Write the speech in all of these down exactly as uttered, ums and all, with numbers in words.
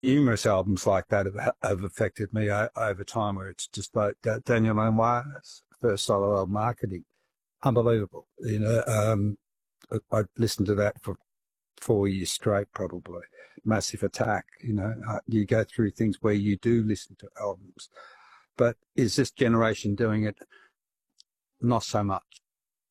numerous albums like that have, have affected me o- over time, where it's just like Da- Daniel Lanois' first solo album, Marketing. Unbelievable. You know, um, I, I listened to that for four years straight, probably. Massive Attack, you know, uh, you go through things where you do listen to albums. But is this generation doing it? Not so much.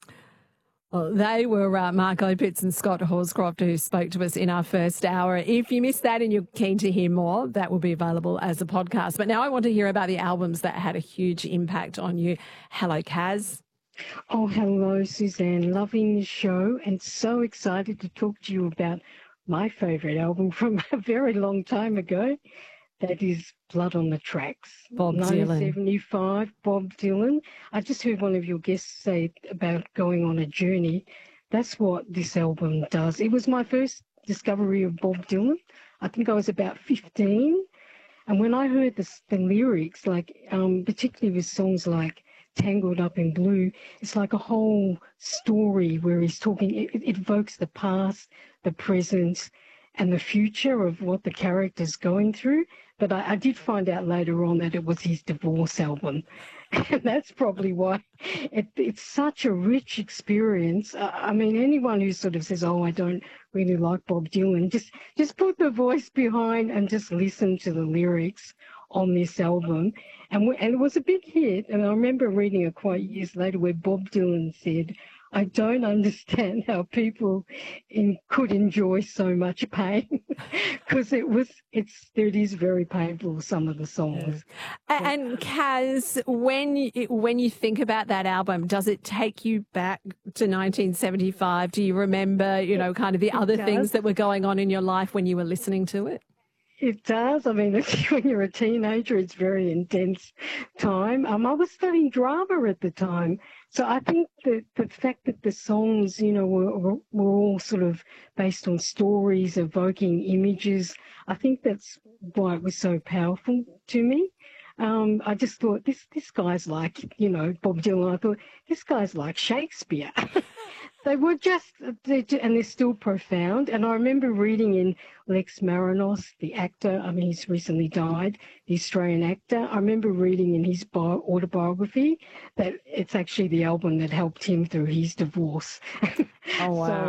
Well, they were uh, Mark Opitz and Scott Horscroft who spoke to us in our first hour. If you missed that and you're keen to hear more, that will be available as a podcast. But now I want to hear about the albums that had a huge impact on you. Hello, Kaz. Oh, hello, Suzanne. Loving the show and so excited to talk to you about my favourite album from a very long time ago. That is Blood on the Tracks. Bob nineteen Dylan. seventy-five, Bob Dylan. I just heard one of your guests say about going on a journey. That's what this album does. It was my first discovery of Bob Dylan. I think I was about fifteen. And when I heard the, the lyrics, like um, particularly with songs like Tangled Up in Blue, it's like a whole story where he's talking, it, it evokes the past, the present, and the future of what the character's going through. But I, I did find out later on that it was his divorce album. And that's probably why it, it's such a rich experience. Uh, I mean, anyone who sort of says, oh, I don't really like Bob Dylan, just, just put the voice behind and just listen to the lyrics on this album. And, we, and it was a big hit. And I remember reading a quote years later where Bob Dylan said, I don't understand how people in, could enjoy so much pain, because it was, it's, it is very painful, some of the songs. Yeah. And Kaz, when you, when you think about that album, does it take you back to nineteen seventy-five? Do you remember, you know, kind of the It other does. things that were going on in your life when you were listening to it? It does. I mean, when you're a teenager, it's a very intense time. Um, I was studying drama at the time. So I think that the fact that the songs, you know, were, were, were all sort of based on stories, evoking images, I think that's why it was so powerful to me. Um, I just thought, this, this guy's like, you know, Bob Dylan. I thought, this guy's like Shakespeare. They were just, they're, and they're still profound. And I remember reading in Lex Marinos, the actor, I mean, he's recently died, the Australian actor. I remember reading in his bio, autobiography that it's actually the album that helped him through his divorce. Oh, wow. So